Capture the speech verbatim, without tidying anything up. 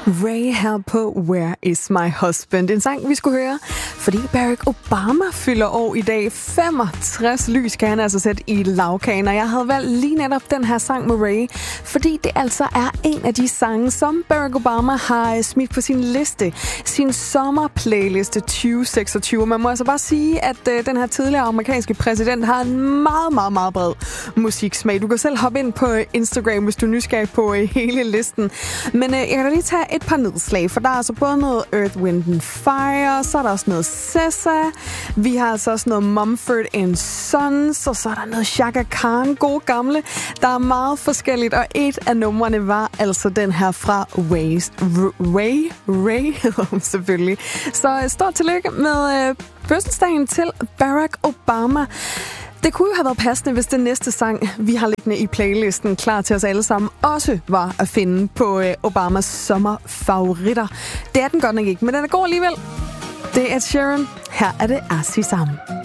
Ray her på Where Is My Husband. En sang, vi skulle høre, fordi Barack Obama fylder år i dag. femogtres lys kan han altså sætte i lavkagen, og jeg havde valgt lige netop den her sang med Ray, fordi det altså er en af de sange, som Barack Obama har smidt på sin liste. Sin sommerplayliste tyve seksogtyve. Man må altså bare sige, at øh, den her tidligere amerikanske præsident har en meget, meget, meget bred musiksmag. Du kan selv hoppe ind på Instagram, hvis du er nysgerrig på øh, hele listen. Men øh, jeg kan da lige tage et par nedslag, for der er altså både noget Earth, Wind and Fire, så er der også noget S Z A, vi har altså også noget Mumford and Sons, og så er der noget Chaka Khan, gode gamle. Der er meget forskelligt, og et af numrene var altså den her fra Waze. Ray, Ray hedder hun selvfølgelig. Så stort tillykke med øh, fødselsdagen til Barack Obama. Det kunne jo have været passende, hvis den næste sang, vi har liggende i playlisten, klar til os alle sammen, også var at finde på øh, Obamas sommerfavoritter. Det er den godt nok ikke, men den er god alligevel. Det er Ed Sheeran. Her er det Asisam.